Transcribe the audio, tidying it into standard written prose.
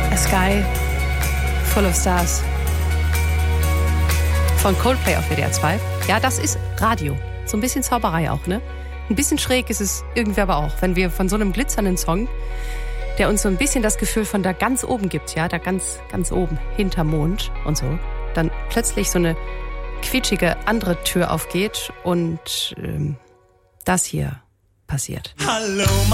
A Sky Full of Stars von Coldplay auf WDR 2. Ja, das ist Radio. So ein bisschen Zauberei auch, ne? Ein bisschen schräg ist es irgendwie aber auch, wenn wir von so einem glitzernden Song, der uns so ein bisschen das Gefühl von da ganz oben gibt, ja, da ganz, ganz oben, hinterm Mond und so, dann plötzlich so eine quietschige andere Tür aufgeht und das hier passiert. Hallo.